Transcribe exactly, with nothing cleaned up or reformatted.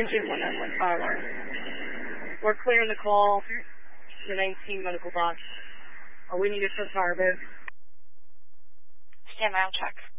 Engine one nine one fire alarm. We're clearing the call to nineteen medical box. Uh, we need a first fire boat. Stand by, I'll check.